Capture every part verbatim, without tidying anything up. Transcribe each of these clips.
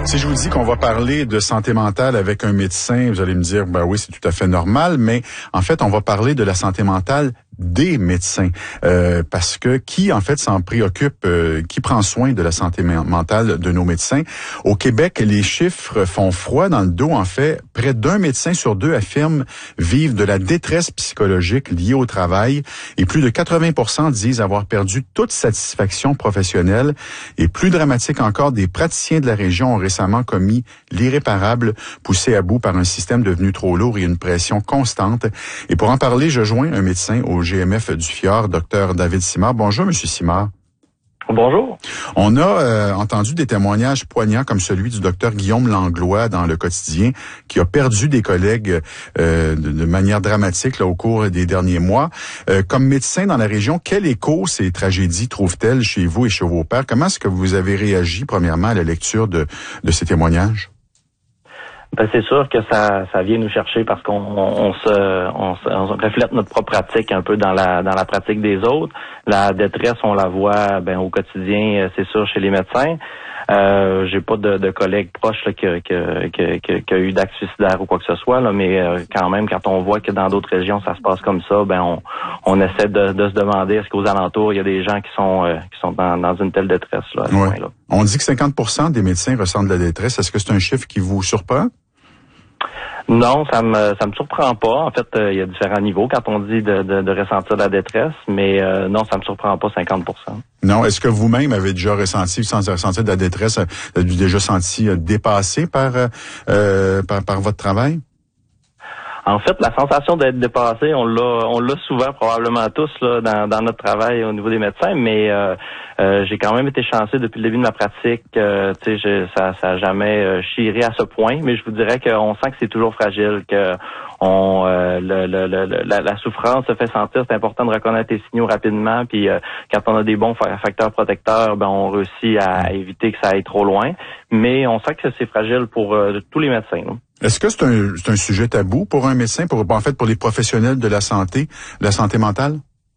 Si je vous dis qu'on va parler de santé mentale avec un médecin, vous allez me dire, ben oui, c'est tout à fait normal, mais en fait, on va parler de la santé mentale des médecins, euh, parce que qui en fait s'en préoccupe, euh, qui prend soin de la santé mentale de nos médecins? Au Québec, les chiffres font froid dans le dos. En fait, près d'un médecin sur deux affirme vivre de la détresse psychologique liée au travail, et plus de quatre-vingts pour cent disent avoir perdu toute satisfaction professionnelle. Et plus dramatique encore, des praticiens de la région ont récemment commis l'irréparable, poussés à bout par un système devenu trop lourd et une pression constante. Et pour en parler, je joins un médecin au G M F du Fjord, Dr David Simard. Bonjour, Monsieur Simard. Bonjour. On a euh, entendu des témoignages poignants comme celui du docteur Guillaume Langlois dans Le Quotidien, qui a perdu des collègues euh, de, de manière dramatique là, au cours des derniers mois. Euh, comme médecin dans la région, quel écho ces tragédies trouvent-elles chez vous et chez vos pairs? Comment est-ce que vous avez réagi, premièrement, à la lecture de, de ces témoignages? Ben c'est sûr que ça ça vient nous chercher parce qu'on on, on, se, on se on reflète notre propre pratique un peu dans la dans la pratique des autres. La détresse, on la voit ben au quotidien, c'est sûr, chez les médecins. Euh, j'ai pas de, de collègues proches là, qui, qui, qui, qui, qui a eu d'acte suicidaire ou quoi que ce soit, là, mais euh, quand même, quand on voit que dans d'autres régions ça se passe comme ça, ben on, on essaie de, de se demander est-ce qu'aux alentours il y a des gens qui sont euh, qui sont dans, dans une telle détresse là. À ce ouais. point-là. On dit que cinquante pour cent des médecins ressentent de la détresse. Est-ce que c'est un chiffre qui vous surprend? Non, ça me ça me surprend pas. En fait, euh, il y a différents niveaux quand on dit de, de, de ressentir de la détresse, mais euh, non, ça me surprend pas cinquante pour cent. Non, est-ce que vous-même avez déjà ressenti, sans ressentir de la détresse, avez-vous déjà senti euh, dépassé par, euh, par par votre travail? En fait, la sensation d'être dépassé, on l'a on l'a souvent probablement tous là dans, dans notre travail au niveau des médecins, mais euh, euh, j'ai quand même été chanceux depuis le début de ma pratique. Euh, tu sais, ça ça a jamais euh, chiré à ce point, mais je vous dirais qu'on sent que c'est toujours fragile, que on euh, le, le, le, la, la souffrance se fait sentir. C'est important de reconnaître les signaux rapidement, puis euh, quand on a des bons facteurs protecteurs, ben on réussit à éviter que ça aille trop loin. Mais on sent que c'est fragile pour euh, tous les médecins. Là. Est-ce que c'est un, c'est un sujet tabou pour un médecin, pour en fait pour les professionnels de la santé, de la santé mentale?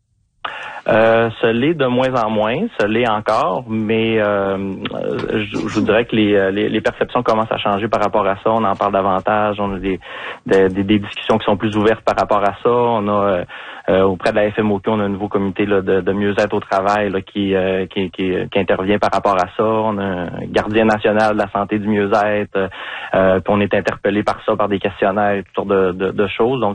Euh, ce l'est de moins en moins, ce l'est encore, mais euh, je, je vous dirais que les, les, les perceptions commencent à changer par rapport à ça. On en parle davantage, on a des, des, des discussions qui sont plus ouvertes par rapport à ça. On a euh, auprès de la F M O Q, on a un nouveau comité là, de, de mieux-être au travail là, qui, euh, qui, qui, qui intervient par rapport à ça. On a un gardien national de la santé du mieux-être, euh, puis on est interpellé par ça, par des questionnaires, toutes sortes de, de, de choses. Donc